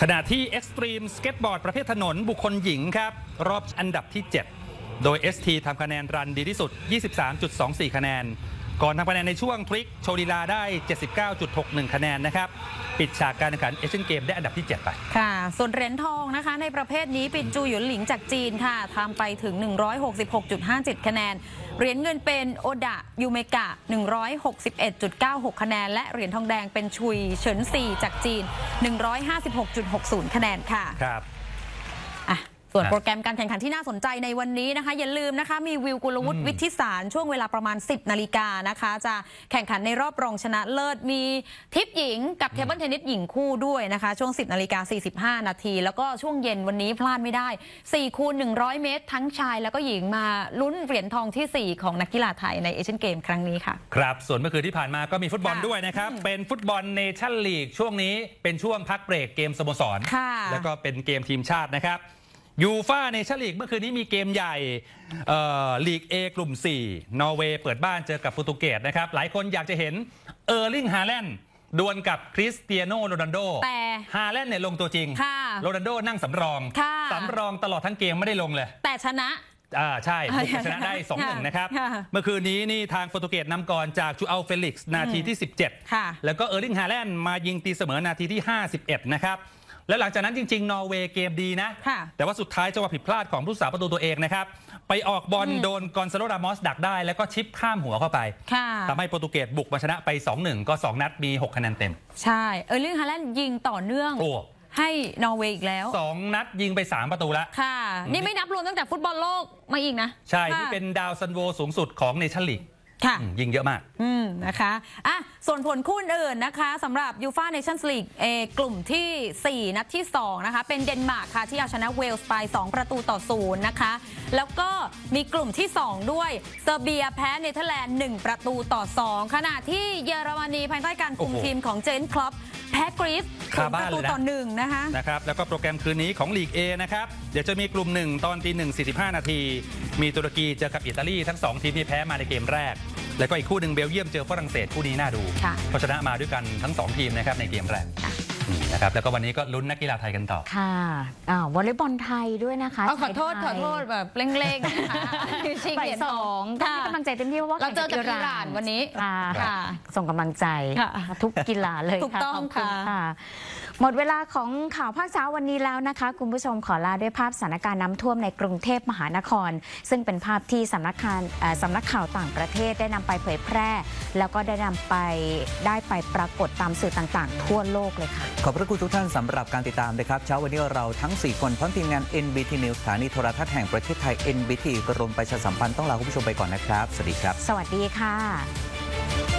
ขณะที่ Extreme Skateboard ประเภทถนนบุคคลหญิงครับรอบอันดับที่ 7 โดย ST ทำคะแนนรันดีที่สุด 23.24 คะแนนก่อนทำคะแนนในช่วงทริกโชว์ลีลาได้ 79.61 คะแนนนะครับปิดฉากการแข่งขันเอเชียนเกมได้อันดับที่ 7 ไปค่ะส่วนเหรียญทองนะคะในประเภทนี้ปินจูหยุนหลิงจากจีนค่ะทำไปถึง 166.57 คะแนนเหรียญเงินเป็นโอดะยูเมกะ 161.96 คะแนนและเหรียญทองแดงเป็นชุยเฉินซีจากจีน 156.60 คะแนนค่ะครับส่วนโปรแกรมการแข่งขันที่น่าสนใจในวันนี้นะคะอย่าลืมนะคะมีวิวกุลวุฒิวิทธิสารช่วงเวลาประมาณ 10 นาฬิกานะคะจะแข่งขันในรอบรองชนะเลิศมีทิปหญิงกับเทเบิลเทนนิสหญิงคู่ด้วยนะคะช่วง 10 นาฬิกา 45 นาทีแล้วก็ช่วงเย็นวันนี้พลาดไม่ได้4 คูณ 100 เมตรทั้งชายแล้วก็หญิงมาลุ้นเหรียญทองที่ 4 ของนักกีฬาไทยในเอเชียนเกมครั้งนี้ค่ะครับส่วนเมื่อคืนที่ผ่านมาก็มีฟุตบอลด้วยนะครับเป็นฟุตบอลเนชั่นลีกช่วงนี้เป็นช่วงพักเบรกเกมสโมสรแล้วก็เป็นเกมทีมชาตินะครับยูฟ่าเนชั่นลีกเมื่อคืนนี้มีเกมใหญ่ลีก A กลุ่ม 4 นอร์เวย์เปิดบ้านเจอกับโปรตุเกสนะครับหลายคนอยากจะเห็นเออร์ลิงฮาแลนด์ดวลกับคริสเตียโนโรนัลโดแต่ฮาแลนด์เนี่ยลงตัวจริงโรนัลโดนั่งสำรองตลอดทั้งเกมไม่ได้ลงเลยแต่ชนะใช่บุกชนะได้ 2-1 นะครับเมื่อคืนนี้นี่ทางโปรตุเกสนำก่อนจากจูอัลเฟลิกซ์นาทีที่ 17แล้วก็เออร์ลิงฮาแลนด์มายิงตีเสมอนาทีที่ 51 นะครับและหลังจากนั้นจริงๆนอร์เวย์เกมดีนะแต่ว่าสุดท้ายจังหวะผิดพลาดของผู้รักษาประตูตัวเองนะครับไปออกบอลโดนกอนซาโล รามอสดักได้แล้วก็ชิปข้ามหัวเข้าไปทำให้โปรตุเกสบุกมาชนะไป 2-1 ก็ 2 นัดมี 6 คะแนนเต็มใช่เออร์ลิงฮาแลนด์ยิงต่อเนื่องให้นอร์เวย์อีกแล้ว 2 นัดยิงไป 3 ประตูแล้วค่ะนี่ไม่นับรวมตั้งแต่ฟุตบอลโลกมาอีกนะใช่ที่เป็นดาวซันโวสูงสุดของเนชั่นลีกยิงเยอะมากนะคะส่วนผลคู่อื่นนะคะสำหรับยูฟ่าเนชั่นส์ลีกกลุ่มที่ 4 นัดที่ 2 นะคะเป็นเดนมาร์กค่ะที่เอาชนะเวลส์ไป 2-0 นะคะแล้วก็มีกลุ่มที่ 2 ด้วยเซอร์เบียแพ้เนเธอร์แลนด์ 1-2 ขณะที่เยอรมนีภายใต้การคุมทีมของเจนคล็อปแพ้กรีซ1-1นะคะแล้วก็โปรแกรมคืนนี้ของลีก A นะครับเดี๋ยวจะมีกลุ่ม 1 ตอน 1:45 นาทีมีตุรกีเจอกับอิตาลีทั้ง2ทีมที่แพ้มาในเกมแรกแล้วก็อีกคู่หนึ่งเบลเยียมเจอฝรั่งเศสคู่นี้น่าดูเพราะชนะมาด้วยกันทั้ง2ทีมนะครับในเกมแรกนะครับแล้วก็วันนี้ก็ลุ้นนักกีฬาไทยกันต่อค่ะวอลเลย์บอลไทยด้วยนะคะขอโทษแบบเร่งๆชิงเหรียญทองค่ะกำลังใจเต็มที่เพราะว่าเราเจอกับอิหร่านวันนี้ค่ะส่งกำลังใจทุกกีฬาเลยถูกต้องค่ะหมดเวลาของข่าวภาคเช้าวันนี้แล้วนะคะคุณผู้ชมขอลาด้วยภาพสถานการณ์น้ำท่วมในกรุงเทพมหานครซึ่งเป็นภาพที่สำนักข่าวต่างประเทศได้นำไปเผยแพร่แล้วก็ได้ไปปรากฏตามสื่อต่างๆทั่วโลกเลยค่ะขอบพระคุณทุกท่านสำหรับการติดตามนะครับเช้าวันนี้เราทั้ง4คนพร้อมทีมงาน NBT News สถานีโทรทัศน์แห่งประเทศไทย NBT กรมประชาสัมพันธ์ต้องลาคุณผู้ชมไปก่อนนะครับสวัสดีครับสวัสดีค่ะ